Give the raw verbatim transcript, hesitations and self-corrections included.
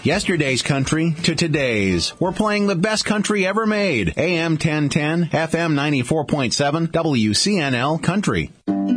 Yesterday's country to today's. We're playing the best country ever made. A M ten ten, F M ninety-four point seven, W C N L Country.